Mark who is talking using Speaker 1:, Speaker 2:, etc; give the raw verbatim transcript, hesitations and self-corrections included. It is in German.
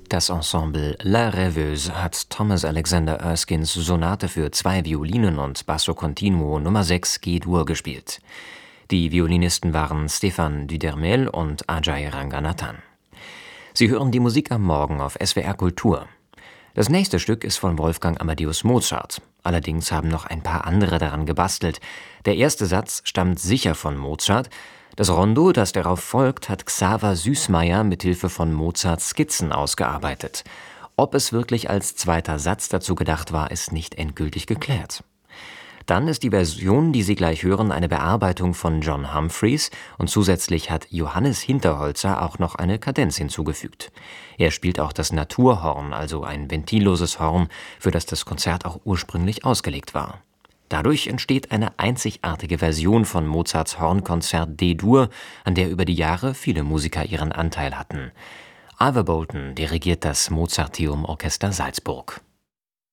Speaker 1: Das Ensemble La Rêveuse hat Thomas Alexander Erskines Sonate für zwei Violinen und Basso Continuo Nummer sechs G-Dur gespielt. Die Violinisten waren Stéphane Dudermel und Ajay Ranganathan. Sie hören die Musik am Morgen auf S W R Kultur. Das nächste Stück ist von Wolfgang Amadeus Mozart. Allerdings haben noch ein paar andere daran gebastelt. Der erste Satz stammt sicher von Mozart. Das Rondo, das darauf folgt, hat Xaver Süßmayr mithilfe von Mozarts Skizzen ausgearbeitet. Ob es wirklich als zweiter Satz dazu gedacht war, ist nicht endgültig geklärt. Dann ist die Version, die Sie gleich hören, eine Bearbeitung von John Humphreys und zusätzlich hat Johannes Hinterholzer auch noch eine Kadenz hinzugefügt. Er spielt auch das Naturhorn, also ein ventilloses Horn, für das das Konzert auch ursprünglich ausgelegt war. Dadurch entsteht eine einzigartige Version von Mozarts Hornkonzert D-Dur, an der über die Jahre viele Musiker ihren Anteil hatten. Ivor Bolton dirigiert das Mozarteum Orchester Salzburg.